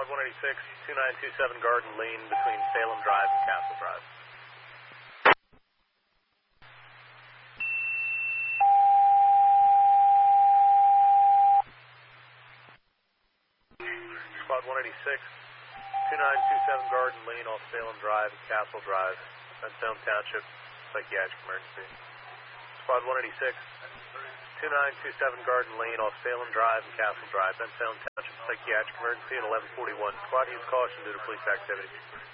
Squad 186, 2927 Garden Lane between Salem Drive and Castle Drive. Squad 186, 2927 Garden Lane off Salem Drive and Castle Drive. Bensalem Township, psychiatric emergency. Squad 186, 2927 Garden Lane off Salem Drive and Castle Drive. Bensalem Township, psychiatric emergency at 1141. Squad needs caution due to police activity.